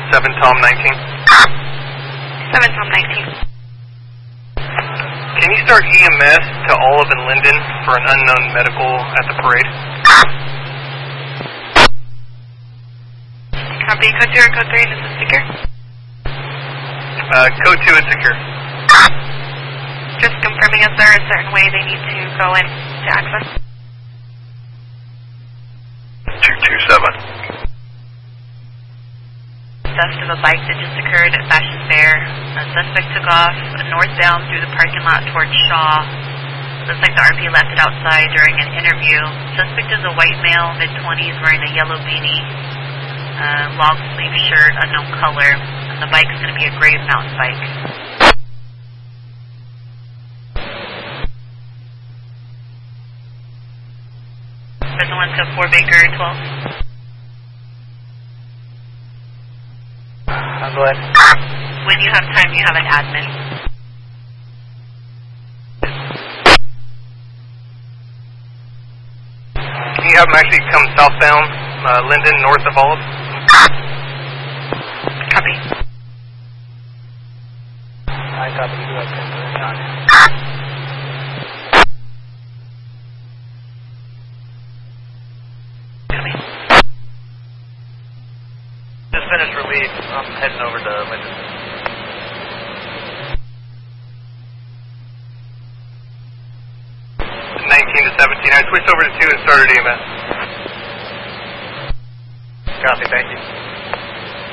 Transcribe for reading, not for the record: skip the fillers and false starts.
7 Tom 19. 7 Tom 19. Can you start EMS to Olive and Linden for an unknown medical at the parade? Copy. Code 2 or Code 3, this is secure. Code 2 is secure. Just confirming, is there a certain way they need to go in to access? 227. Theft of a bike that just occurred at Fashion Fair. A suspect took off northbound through the parking lot towards Shaw. Looks like the RP left it outside during an interview. Suspect is a white male, mid-20s, wearing a yellow beanie, long sleeve shirt, unknown color. And the bike is going to be a gray mountain bike. Prison 1 to 4 Baker 12. Go ahead. When you have time, you have an admin. Can you have them actually come southbound, Linden, north of Olive? Copy. I copy. You have 10 minutes. Just finished relief. I'm heading over to Linden. 19 to 17. I switched over to 2 and started EMS. Copy, thank you.